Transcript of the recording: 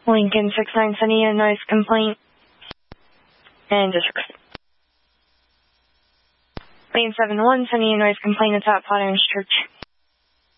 Lincoln 69, sending a noise complaint. And District. Lane 71, sending a noise complaint at Potter's Church.